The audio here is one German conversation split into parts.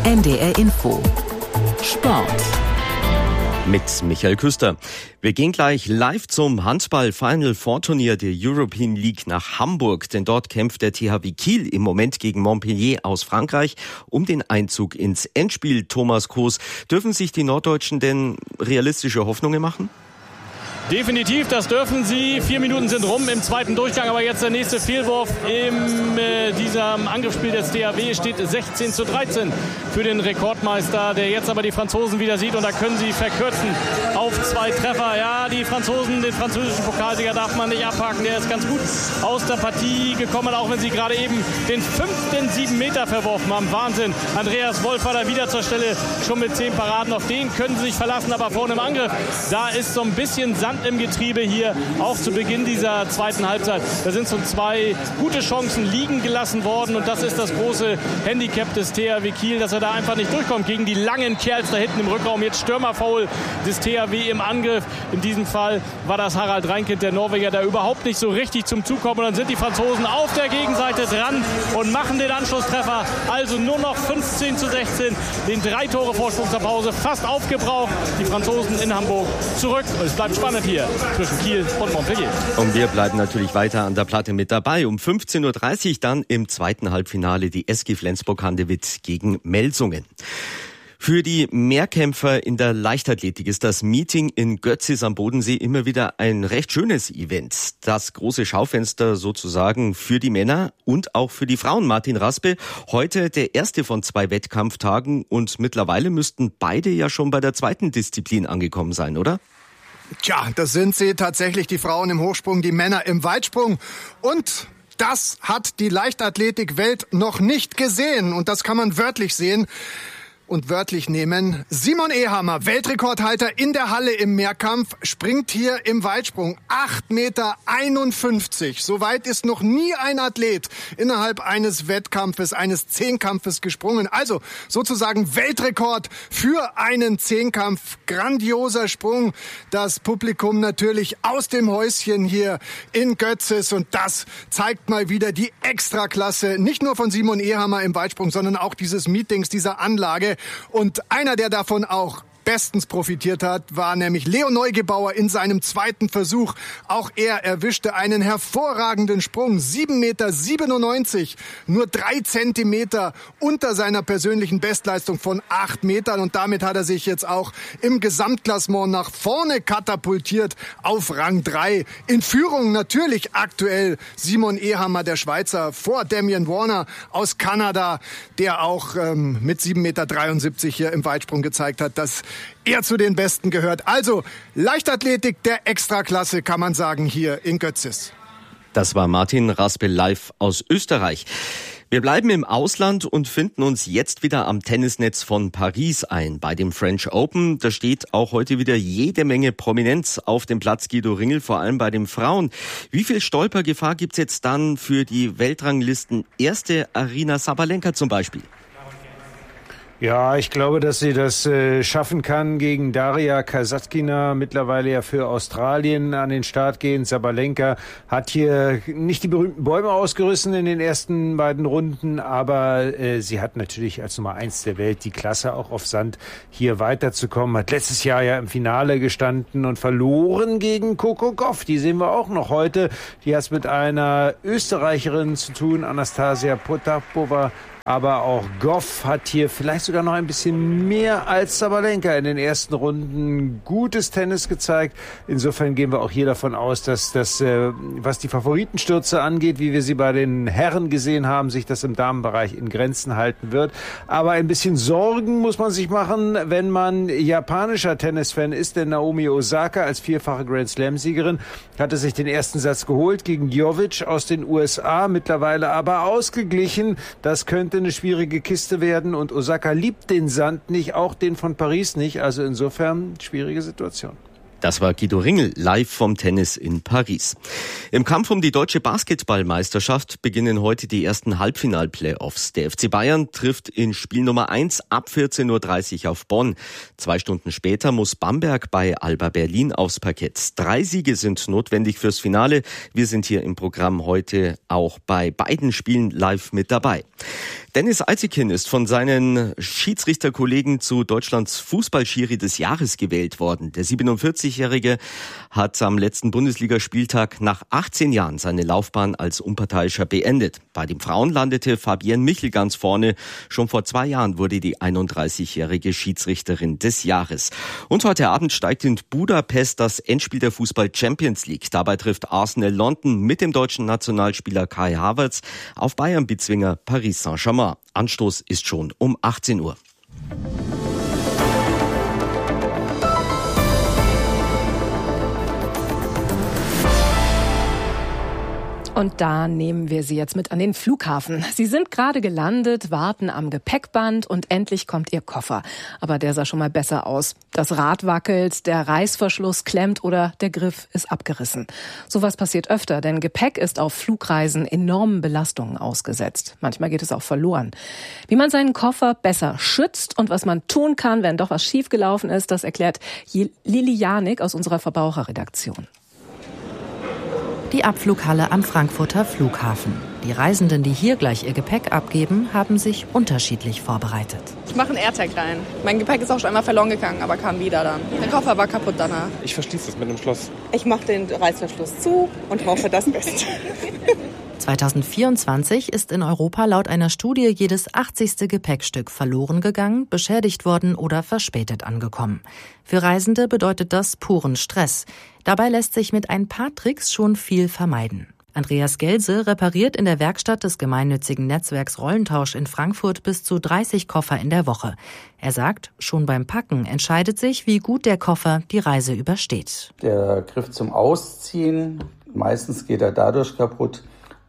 NDR Info Sport mit Michael Küster. Wir gehen gleich live zum Handball-Final-Four-Turnier der European League nach Hamburg, denn dort kämpft der THW Kiel im Moment gegen Montpellier aus Frankreich um den Einzug ins Endspiel. Thomas Kroos, dürfen sich die Norddeutschen denn realistische Hoffnungen machen? Definitiv, das dürfen sie. 4 Minuten sind rum im zweiten Durchgang, aber jetzt der nächste Fehlwurf in diesem Angriffsspiel des THW steht 16:13 für den Rekordmeister, der jetzt aber die Franzosen wieder sieht und da können sie verkürzen auf 2 Treffer. Ja, die Franzosen, den französischen Pokalsieger darf man nicht abhaken, der ist ganz gut aus der Partie gekommen, auch wenn sie gerade eben den 5. 7 Meter verworfen haben. Wahnsinn. Andreas Wolf war da wieder zur Stelle, schon mit 10 Paraden. Auf den können sie sich verlassen, aber vorne im Angriff, da ist so ein bisschen Sand im Getriebe hier, auch zu Beginn dieser zweiten Halbzeit. Da sind so 2 gute Chancen liegen gelassen worden und das ist das große Handicap des THW Kiel, dass er da einfach nicht durchkommt gegen die langen Kerls da hinten im Rückraum. Jetzt Stürmerfoul des THW im Angriff. In diesem Fall war das Harald Reinkind, der Norweger, der überhaupt nicht so richtig zum Zug kommt. Und dann sind die Franzosen auf der Gegenseite dran und machen den Anschlusstreffer. Also nur noch 15:16, den 3 Tore Vorsprung zur Pause fast aufgebraucht. Die Franzosen in Hamburg zurück. Und es bleibt spannend hier zwischen Kiel und Montpellier. Und wir bleiben natürlich weiter an der Platte mit dabei. Um 15:30 Uhr dann im zweiten Halbfinale die SG Flensburg-Handewitt gegen Melsungen. Für die Mehrkämpfer in der Leichtathletik ist das Meeting in Götzis am Bodensee immer wieder ein recht schönes Event. Das große Schaufenster sozusagen für die Männer und auch für die Frauen. Martin Raspe, heute der erste von 2 Wettkampftagen und mittlerweile müssten beide ja schon bei der zweiten Disziplin angekommen sein, oder? Tja, das sind sie tatsächlich, die Frauen im Hochsprung, die Männer im Weitsprung. Und das hat die Leichtathletikwelt noch nicht gesehen. Und das kann man wörtlich sehen und wörtlich nehmen. Simon Ehammer, Weltrekordhalter in der Halle im Mehrkampf, springt hier im Weitsprung 8,51 Meter. So weit ist noch nie ein Athlet innerhalb eines Wettkampfes, eines Zehnkampfes gesprungen. Also sozusagen Weltrekord für einen Zehnkampf. Grandioser Sprung. Das Publikum natürlich aus dem Häuschen hier in Götzis. Und das zeigt mal wieder die Extraklasse, nicht nur von Simon Ehammer im Weitsprung, sondern auch dieses Meetings, dieser Anlage. Und einer, der davon auch bestens profitiert hat, war nämlich Leo Neugebauer in seinem zweiten Versuch. Auch er erwischte einen hervorragenden Sprung. 7,97 Meter, nur 3 Zentimeter unter seiner persönlichen Bestleistung von 8 Metern. Und damit hat er sich jetzt auch im Gesamtklassement nach vorne katapultiert auf Rang 3. In Führung natürlich aktuell Simon Ehammer, der Schweizer, vor Damian Warner aus Kanada, der auch mit 7,73 Meter hier im Weitsprung gezeigt hat, dass er zu den Besten gehört. Also Leichtathletik der Extraklasse, kann man sagen, hier in Götzis. Das war Martin Raspe live aus Österreich. Wir bleiben im Ausland und finden uns jetzt wieder am Tennisnetz von Paris ein. Bei dem French Open, da steht auch heute wieder jede Menge Prominenz auf dem Platz Guido Ringel, vor allem bei den Frauen. Wie viel Stolpergefahr gibt's jetzt dann für die Weltranglisten erste Aryna Sabalenka zum Beispiel? Ja, ich glaube, dass sie das schaffen kann gegen Daria Kasatkina, mittlerweile ja für Australien an den Start gehen. Sabalenka hat hier nicht die berühmten Bäume ausgerissen in den ersten beiden Runden, aber sie hat natürlich als Nummer 1 der Welt die Klasse, auch auf Sand hier weiterzukommen. Hat letztes Jahr ja im Finale gestanden und verloren gegen Coco Gauff. Die sehen wir auch noch heute. Die hat es mit einer Österreicherin zu tun, Anastasia Potapova. Aber auch Gauff hat hier vielleicht sogar noch ein bisschen mehr als Sabalenka in den ersten Runden gutes Tennis gezeigt. Insofern gehen wir auch hier davon aus, dass das, was die Favoritenstürze angeht, wie wir sie bei den Herren gesehen haben, sich das im Damenbereich in Grenzen halten wird. Aber ein bisschen Sorgen muss man sich machen, wenn man japanischer Tennisfan ist, denn Naomi Osaka als 4-fache Grand-Slam-Siegerin hatte sich den ersten Satz geholt gegen Jovic aus den USA, mittlerweile aber ausgeglichen. Das könnte eine schwierige Kiste werden und Osaka liebt den Sand nicht, auch den von Paris nicht. Also insofern schwierige Situation. Das war Guido Ringel, live vom Tennis in Paris. Im Kampf um die deutsche Basketballmeisterschaft beginnen heute die ersten Halbfinal-Playoffs. Der FC Bayern trifft in Spiel Nummer 1 ab 14.30 Uhr auf Bonn. 2 Stunden später muss Bamberg bei Alba Berlin aufs Parkett. 3 Siege sind notwendig fürs Finale. Wir sind hier im Programm heute auch bei beiden Spielen live mit dabei. Dennis Eitekin ist von seinen Schiedsrichterkollegen zu Deutschlands Fußballschiri des Jahres gewählt worden. Der 47-Jährige hat am letzten Bundesligaspieltag nach 18 Jahren seine Laufbahn als Unparteiischer beendet. Bei den Frauen landete Fabienne Michel ganz vorne. Schon vor 2 Jahren wurde die 31-jährige Schiedsrichterin des Jahres. Und heute Abend steigt in Budapest das Endspiel der Fußball-Champions League. Dabei trifft Arsenal London mit dem deutschen Nationalspieler Kai Havertz auf Bayern-Bezwinger Paris Saint-Germain. Anstoß ist schon um 18 Uhr. Und da nehmen wir Sie jetzt mit an den Flughafen. Sie sind gerade gelandet, warten am Gepäckband und endlich kommt Ihr Koffer. Aber der sah schon mal besser aus. Das Rad wackelt, der Reißverschluss klemmt oder der Griff ist abgerissen. Sowas passiert öfter, denn Gepäck ist auf Flugreisen enormen Belastungen ausgesetzt. Manchmal geht es auch verloren. Wie man seinen Koffer besser schützt und was man tun kann, wenn doch was schiefgelaufen ist, das erklärt Lili Janik aus unserer Verbraucherredaktion. Die Abflughalle am Frankfurter Flughafen. Die Reisenden, die hier gleich ihr Gepäck abgeben, haben sich unterschiedlich vorbereitet. Ich mache einen AirTag rein. Mein Gepäck ist auch schon einmal verloren gegangen, aber kam wieder dann. Der Koffer war kaputt danach. Ich verschließe es mit einem Schloss. Ich mache den Reißverschluss zu und hoffe das Beste. 2024 ist in Europa laut einer Studie jedes 80. Gepäckstück verloren gegangen, beschädigt worden oder verspätet angekommen. Für Reisende bedeutet das puren Stress. Dabei lässt sich mit ein paar Tricks schon viel vermeiden. Andreas Gelse repariert in der Werkstatt des gemeinnützigen Netzwerks Rollentausch in Frankfurt bis zu 30 Koffer in der Woche. Er sagt, schon beim Packen entscheidet sich, wie gut der Koffer die Reise übersteht. Der Griff zum Ausziehen, meistens geht er dadurch kaputt,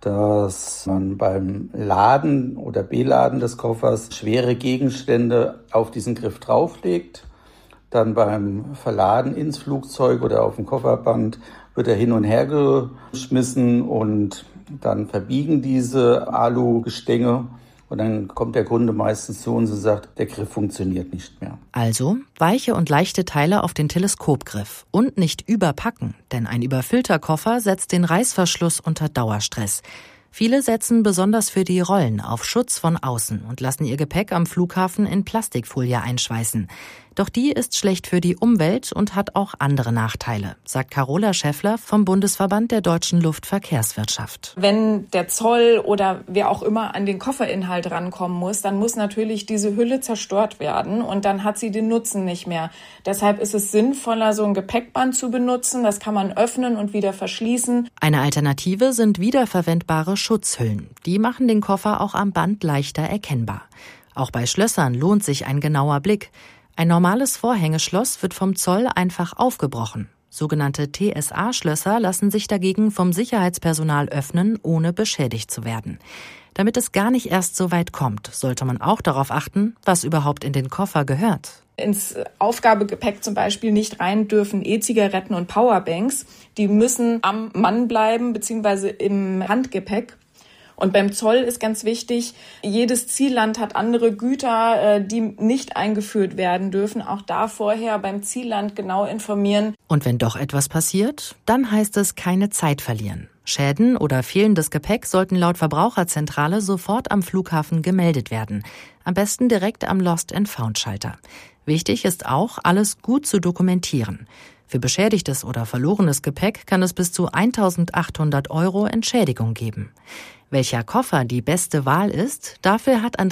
dass man beim Laden oder Beladen des Koffers schwere Gegenstände auf diesen Griff drauflegt. Dann beim Verladen ins Flugzeug oder auf dem Kofferband wird er hin und her geschmissen und dann verbiegen diese Alugestänge. Und dann kommt der Kunde meistens zu uns und sagt, der Griff funktioniert nicht mehr. Also weiche und leichte Teile auf den Teleskopgriff und nicht überpacken, denn ein überfüllter Koffer setzt den Reißverschluss unter Dauerstress. Viele setzen besonders für die Rollen auf Schutz von außen und lassen ihr Gepäck am Flughafen in Plastikfolie einschweißen. Doch die ist schlecht für die Umwelt und hat auch andere Nachteile, sagt Carola Schäffler vom Bundesverband der deutschen Luftverkehrswirtschaft. Wenn der Zoll oder wer auch immer an den Kofferinhalt rankommen muss, dann muss natürlich diese Hülle zerstört werden und dann hat sie den Nutzen nicht mehr. Deshalb ist es sinnvoller, so ein Gepäckband zu benutzen. Das kann man öffnen und wieder verschließen. Eine Alternative sind wiederverwendbare Schutzhüllen. Die machen den Koffer auch am Band leichter erkennbar. Auch bei Schlössern lohnt sich ein genauer Blick. Ein normales Vorhängeschloss wird vom Zoll einfach aufgebrochen. Sogenannte TSA-Schlösser lassen sich dagegen vom Sicherheitspersonal öffnen, ohne beschädigt zu werden. Damit es gar nicht erst so weit kommt, sollte man auch darauf achten, was überhaupt in den Koffer gehört. Ins Aufgabegepäck zum Beispiel nicht rein dürfen E-Zigaretten und Powerbanks. Die müssen am Mann bleiben, beziehungsweise im Handgepäck. Und beim Zoll ist ganz wichtig, jedes Zielland hat andere Güter, die nicht eingeführt werden dürfen. Auch da vorher beim Zielland genau informieren. Und wenn doch etwas passiert, dann heißt es keine Zeit verlieren. Schäden oder fehlendes Gepäck sollten laut Verbraucherzentrale sofort am Flughafen gemeldet werden. Am besten direkt am Lost-and-Found-Schalter. Wichtig ist auch, alles gut zu dokumentieren. Für beschädigtes oder verlorenes Gepäck kann es bis zu 1.800 € Entschädigung geben. Welcher Koffer die beste Wahl ist, dafür hat